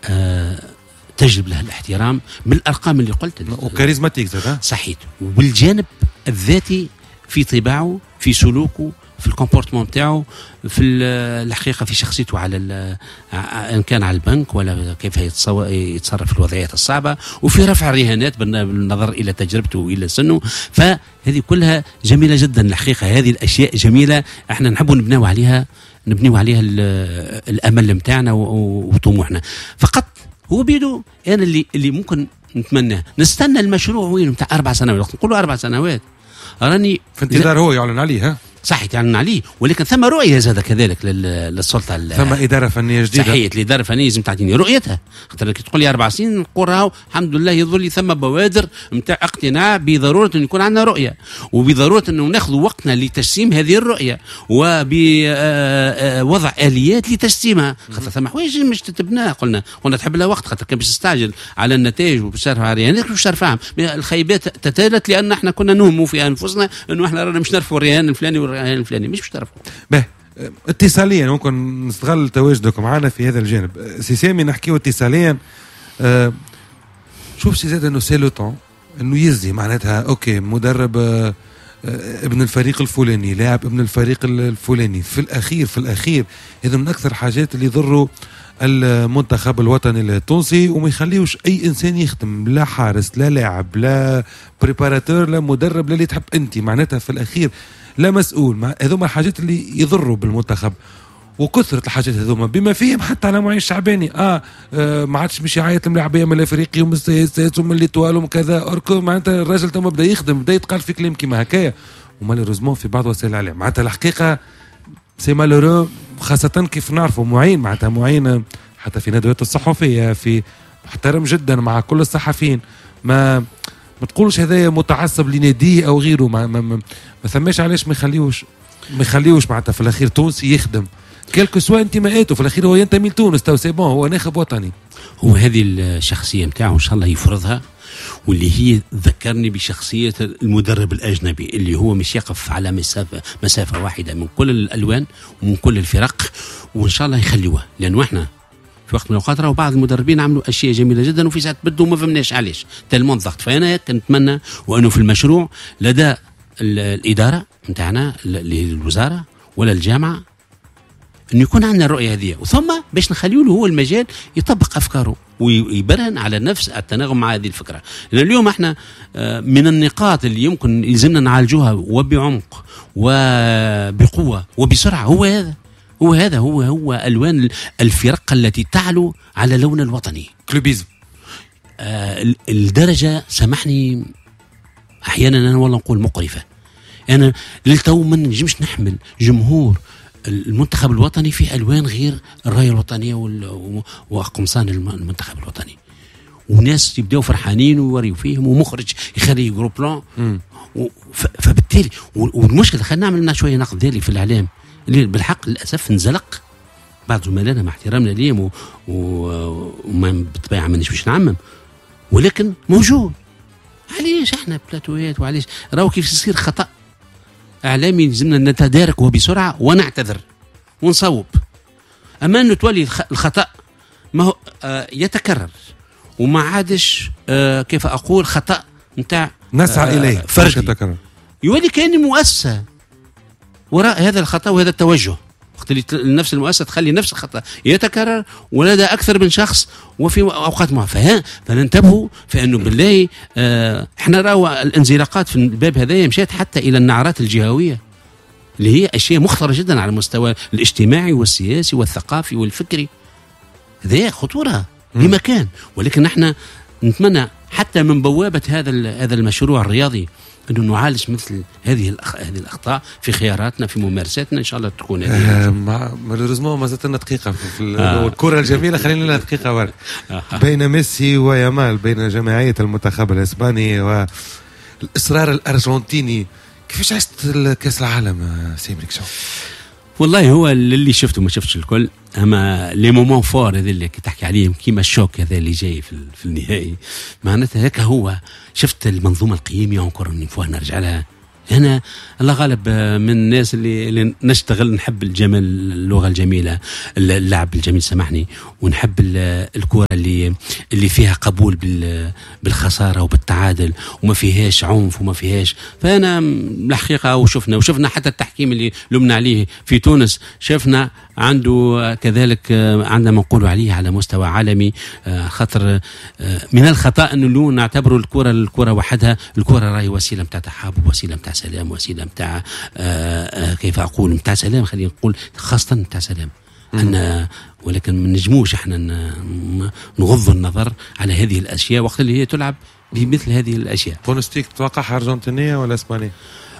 تجلب له الاحترام بالارقام اللي قلت، وكاريزماتيك زاد صحيح، وبالجانب الذاتي في طباعه، في سلوكه، في الكومبورتمون بتاعه، في الحقيقه في شخصيته على ان كان على البنك ولا كيف يتصرف في الوضعيات الصعبه، وفي رفع الرهانات بالنظر الى تجربته والى سنه. فهذه كلها جميله جدا الحقيقه، هذه الاشياء جميله احنا نحب نبنيو عليها الامل نتاعنا وطموحنا. فقط هو بيدو انا اللي ممكن نتمناه، نستنى المشروع وين بتاع 4 سنوات، نقولوا 4 سنوات راني في انتظار هو يعلن عليه. صحيح يعلن عليه، ولكن ثم رؤيه زاد كذلك للسلطه، ثم اداره فنيه جديده. صحيح، الاداره الفنيه لازم تعطيني رؤيتها، خاطر كي تقول لي 4 سنين نقول راهو الحمد لله يظل لي ثم بوادر نتاع اقتناع بضروره ان يكون عندنا رؤيه، وبضروره انه ناخذ وقتنا لتجسيم هذه الرؤيه، وبوضع اليات لتجسيمها، خاطر ثم حوايج مش تتبنى. قلنا تحب لها وقت، خاطر كان باش تستعجل على النتائج وباش ترفع الرهانات مش ترفعهم. الخيبات تتالت لان احنا كنا نهموا في انفسنا انه احنا رانا مش نرفعوا الرهان الفلاني والرهان الفلاني، مش تعرفوا. اتصاليا ممكن نستغل تواجدكم معنا في هذا الجانب. سي سامي نحكيو اتصاليا. شوف سي زاد انه سي لو طون انه يزي معناتها اوكي مدرب ابن الفريق الفلاني، لاعب ابن الفريق الفلاني، في الاخير هذا من اكثر حاجات اللي يضروا المنتخب الوطني التونسي، وما يخليوش اي انسان يخدم، لا حارس لا لاعب لا بريباراتور لا مدرب لا اللي تحب انت، معناتها في الاخير لا مسؤول. هذوما الحاجات اللي يضروا بالمنتخب، وكثرة الحاجات هذوما بما فيهم حتى على معين الشعباني ما عادش مش يعيط الملاعبيه من الافريقي ومن السياسات ومن الاطوال وكذا اركو، معناتها الراجل تما بدا يخدم، بدا يتقال في كلام كيما هكايا، ومالوريزمون في بعض وسائل الاعلام معناتها الحقيقه سي مالورو، خاصه كيف نعرفوا معين معناتها معين حتى في ندوات الصحفيه في محترم جدا مع كل الصحفيين، ما تقولش هذا متعصب لناديه او غيره، ما ثماش علاش ما يخليوش معناتها في الاخير تونسي يخدم كلكو سوا انتماءاته، في الاخير هو ينتمي لتونس تو سي بون، هو ناخب وطني. هو هذه الشخصيه نتاعو ان شاء الله يفرضها، واللي هي ذكرني بشخصيه المدرب الاجنبي اللي هو مش يقف على مسافه واحده من كل الالوان ومن كل الفرق، وان شاء الله يخليوها، لانه احنا في وقت من الاوقات راهو بعض المدربين عملوا اشياء جميله جدا وفي ساعات بدوا ما فهمناش علاش تلمون ضغط. فانا كنتمنى وانه في المشروع لدى الاداره نتاعنا اللي هي الوزاره ولا الجامعه أن يكون عندنا الرؤية هذه، وثم باش نخليه له هو المجال يطبق أفكاره ويبرهن على نفس التناغم مع هذه الفكرة. لأن اليوم احنا من النقاط اللي يمكن يلزمنا نعالجوها وبعمق وبقوة وبسرعة هو هذا هو ألوان الفرق التي تعلو على لون الوطني، كلوبيزم. الدرجة سامحني أحيانا أنا والله نقول مقرفة. أنا للتو ما نجمش نحمل جمهور المنتخب الوطني في ألوان غير الراية الوطنية وقمصان المنتخب الوطني، وناس يبدأوا فرحانين ويوريوا فيهم، ومخرج يخلي جروب بلان. فبالتالي والمشكلة خلينا نعمل لنا شوية نقد ذلك في الإعلام اللي بالحق للأسف انزلق بعض زملائنا مع احترامنا ليهم وما بالطبيعة ما نجمش نعمم، ولكن موجود. علاش احنا بلاتوات وعلاش راهو كيف يصير خطأ إعلامي لازمنا نتدارك وبسرعة ونعتذر ونصوب. أما أنه تولي الخطأ ما هو يتكرر وما عادش كيف أقول خطأ نتاع نسعى إليه فردي، يولي كأني مؤسسة وراء هذا الخطأ وهذا التوجه، وقت اللي نفس المؤسسة تخلي نفس الخطأ يتكرر ولدى أكثر من شخص وفي أوقات معينة. فننتبهوا فإنه بالله احنا راهو الانزلاقات في الباب هذايا مشات حتى إلى النعرات الجهوية اللي هي أشياء مخطرة جدا على المستوى الاجتماعي والسياسي والثقافي والفكري. هذه خطورة بمكان، ولكن احنا نتمنى حتى من بوابة هذا المشروع الرياضي أنه نعالج مثل هذه الأخطاء في خياراتنا في ممارساتنا. إن شاء الله تكون مالوريزمون ما زالت لنا دقيقة في الكرة الجميلة، خلينا لنا دقيقة ورد بين ميسي ويامال، بين جماعية المنتخب الإسباني والإصرار الأرجنتيني. كيفاش عشت كأس العالم سيمريك شو؟ والله هو اللي شفته ما شفتش الكل، اما لي مومون فور هذا اللي تحكي عليهم كيما الشوك هذا اللي جاي في النهائي، معناتها هكا هو شفت المنظومه القيميه ونكر نفوه نرجع لها أنا الله غالب من الناس اللي نشتغل نحب الجمال، اللغة الجميلة، اللعب الجميل سامحني، ونحب الكرة اللي فيها قبول بالخسارة وبالتعادل وما فيهاش عنف وما فيهاش. فأنا الحقيقة وشفنا حتى التحكيم اللي لمنا عليه في تونس، شفنا عنده كذلك عندما نقول عليه على مستوى عالمي. خاطر من الخطأ أنه نعتبر الكرة وحدها. الكرة راهي وسيلة متاع تحابب، وسيلة متاع سلام، وسيلة متاع كيف أقول متاع سلام، خلينا نقول خاصة متاع سلام. ولكن ما نجموش احنا نغض النظر على هذه الأشياء وقت اللي هي تلعب بمثل هذه الأشياء. بونستيك تتوقعها أرجنتينية ولا إسبانية؟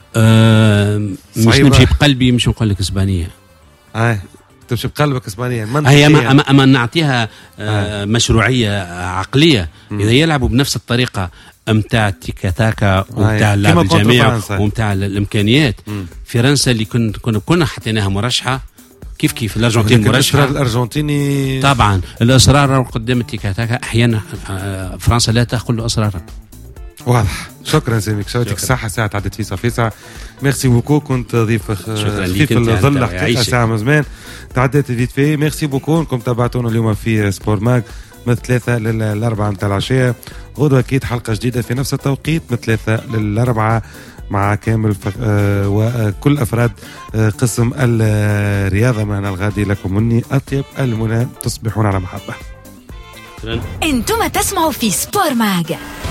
مش نمشي بقلبي، مش نقول لك إسبانية. تمشي بقلبك إسبانيا. هي أما نعطيها مشروعية عقلية. إذا يلعبوا بنفس الطريقة متاع تيكا تاكا ومتاع اللعب الجماعي ومتاع الإمكانيات، فرنسا اللي كنا حطيناها مرشحة كيف الأرجنتين مرشحة. الأرجنتيني طبعا الإصرار قدام التيكا تاكا أحيانا فرنسا لا تأخذ له إصرارا. واضح. شكرا ساميك، شوتك صحة، ساعة تعدت في صافي ساعة. ميرسي بوكو، كنت ضيف خفيف الظل حقيقة ساعة مزمان تعدت فيت في. ميرسي بوكو انكم تابعتونا اليوم في سبور ماك من 3 ل4 متاع العشية. غدوة أكيد حلقة جديدة في نفس التوقيت من 3 ل4 مع كامل وكل أفراد قسم الرياضة. معنا الغادي لكم مني أطيب المنى، تصبحون على محبة. انتم تسمعوا في سبور ماك.